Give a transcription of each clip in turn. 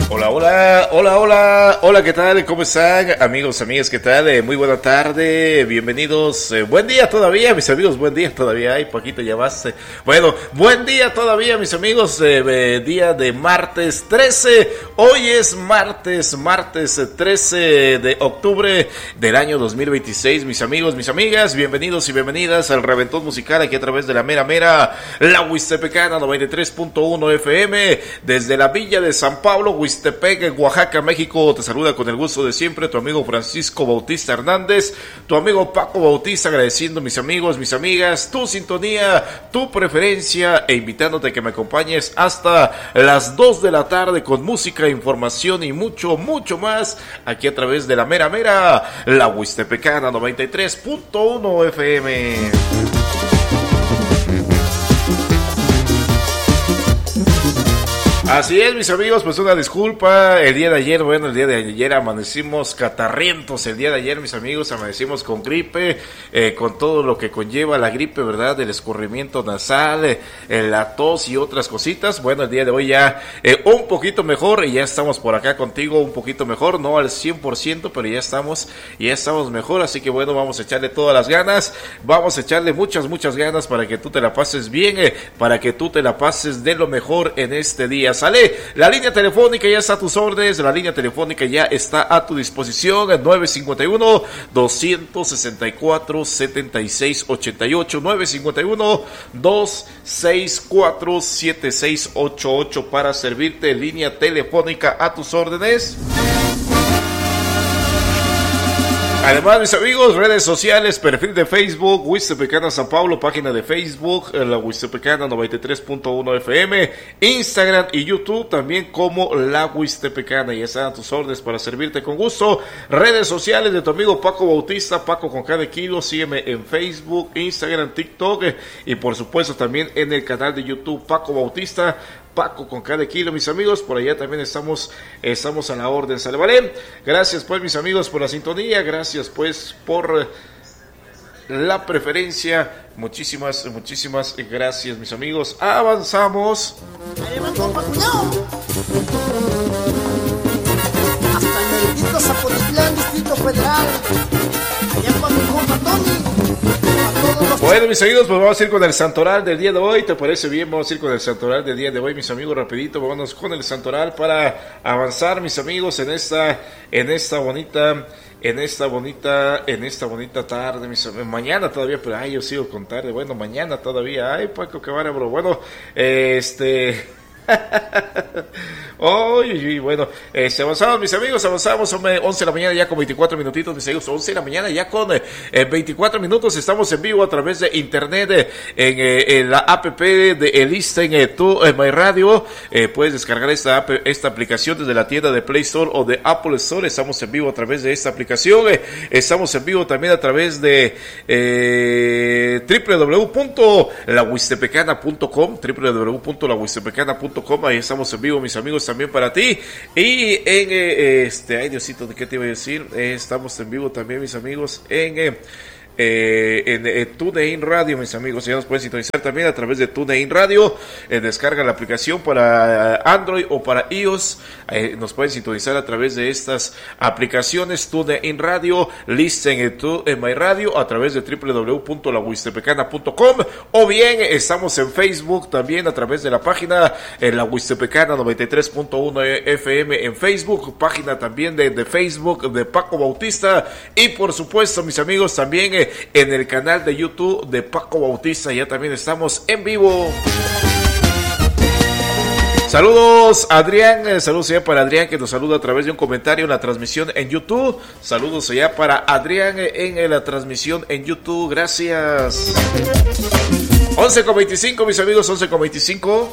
Hola, hola, hola, hola, hola, ¿qué tal? ¿Cómo están? Amigos, amigas, ¿qué tal? Muy buena tarde, bienvenidos, buen día todavía, mis amigos, buen día todavía, ay, poquito ya vas, bueno, buen día todavía, mis amigos, día de martes 13, hoy es martes 13 de octubre del año 2026, mis amigos, mis amigas, bienvenidos y bienvenidas al Reventón Musical aquí a través de la mera, la Huistepecana 93.1 FM, desde la Villa de San Pablo, Huistepec, Oaxaca, México. Te saluda con el gusto de siempre tu amigo Francisco Bautista Hernández, tu amigo Paco Bautista, agradeciendo mis amigos, mis amigas, tu sintonía, tu preferencia e invitándote a que me acompañes hasta las 2 de la tarde con música, información y mucho más aquí a través de la mera, la Huistepecana 93.1 FM. Así es, mis amigos, pues una disculpa, el día de ayer amanecimos catarrientos, el día de ayer, mis amigos, amanecimos con gripe, con todo lo que conlleva la gripe, ¿verdad? El escurrimiento nasal, la tos y otras cositas. Bueno, el día de hoy ya un poquito mejor y ya estamos por acá contigo un poquito mejor, no al 100%, pero ya estamos mejor, así que bueno, vamos a echarle todas las ganas, vamos a echarle muchas ganas para que tú te la pases bien, para que tú te la pases de lo mejor en este día. Sale, la línea telefónica ya está a tus órdenes, la línea telefónica ya está a tu disposición, 951-264-7688, 951-264-7688 para servirte, línea telefónica a tus órdenes. Además, mis amigos, redes sociales, perfil de Facebook, Huistepecana San Pablo, página de Facebook, la Huistepecana 93.1 FM, Instagram y YouTube también como la Huistepecana. Ya están a tus órdenes para servirte con gusto. Redes sociales de tu amigo Paco Bautista, Paco con cada kilo, sígueme en Facebook, Instagram, TikTok y por supuesto también en el canal de YouTube Paco Bautista. Paco con cada kilo, mis amigos, por allá también estamos a la orden, ¿sale? ¿Vale? Gracias pues, mis amigos, por la sintonía, gracias pues por la preferencia, muchísimas gracias, mis amigos, avanzamos. Hasta el meritito Zapotitlán, Distrito Federal, allá para mi compa Tony. Bueno, mis amigos, pues vamos a ir con el santoral del día de hoy. ¿Te parece bien? Vamos a ir con el santoral del día de hoy, mis amigos, rapidito. Vámonos con el santoral para avanzar, mis amigos, en esta bonita tarde, mis amigos. Mañana todavía, pero yo sigo con tarde. Bueno, mañana todavía. Ay, Paco, qué vara, bro. Bueno, bueno, avanzamos, mis amigos, 11 de la mañana ya con 24 minutitos, mis amigos, 11 de la mañana ya con 24 minutos, estamos en vivo a través de internet, en la app de Elisten, My Radio, puedes descargar esta aplicación desde la tienda de Play Store o de Apple Store, estamos en vivo a través de esta aplicación, estamos en vivo también a través de www.lahuistepecana.com, ahí estamos en vivo, mis amigos, también para ti. Y en ay Diosito, ¿de qué te iba a decir? Estamos en vivo también, mis amigos, en TuneIn Radio, mis amigos, ya nos pueden sintonizar también a través de TuneIn Radio, descarga la aplicación para Android o para iOS, nos pueden sintonizar a través de estas aplicaciones, TuneIn Radio, Listen en My Radio, a través de www.lahuistepecana.com, o bien estamos en Facebook también a través de la página La Huistepecana 93.1 FM en Facebook, página también de Facebook de Paco Bautista, y por supuesto, mis amigos, también en el canal de YouTube de Paco Bautista, ya también estamos en vivo. Saludos, Adrián, saludos allá para Adrián, que nos saluda a través de un comentario en la transmisión en YouTube. Saludos allá para Adrián en la transmisión en YouTube, gracias. 11:25, mis amigos, 11:25.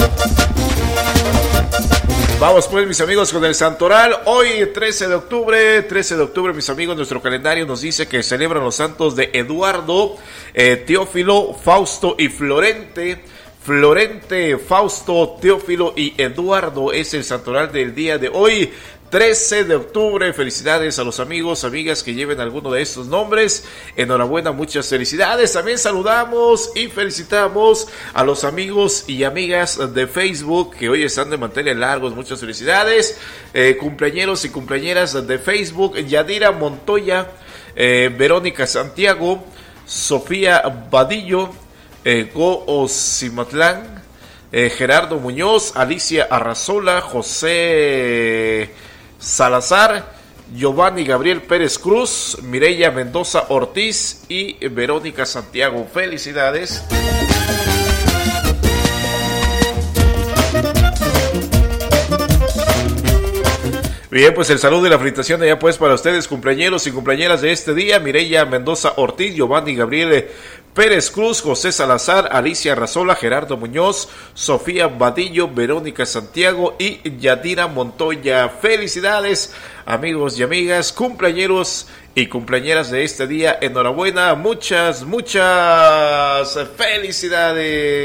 Vamos pues, mis amigos, con el santoral. Hoy 13 de octubre, mis amigos, nuestro calendario nos dice que celebran los santos de Eduardo, Teófilo, Fausto y Florente. Florente, Fausto, Teófilo y Eduardo es el santoral del día de hoy, 13 de octubre. Felicidades a los amigos, amigas que lleven alguno de estos nombres. Enhorabuena, muchas felicidades. También saludamos y felicitamos a los amigos y amigas de Facebook que hoy están de manteles largos. Muchas felicidades. Cumpleañeros y cumpleañeras de Facebook: Yadira Montoya, Verónica Santiago, Sofía Vadillo, Go Ocimatlán, Gerardo Muñoz, Alicia Arrazola, José Salazar, Giovanni Gabriel Pérez Cruz, Mireya Mendoza Ortiz y Verónica Santiago. Felicidades. Bien, pues el saludo y la felicitación ya pues para ustedes, cumpleañeros y cumpleañeras de este día: Mireya Mendoza Ortiz, Giovanni Gabriel Pérez Cruz, José Salazar, Alicia Arrazola, Gerardo Muñoz, Sofía Vadillo, Verónica Santiago y Yadira Montoya. Felicidades, amigos y amigas, cumpleañeros y cumpleañeras de este día. Enhorabuena, muchas felicidades.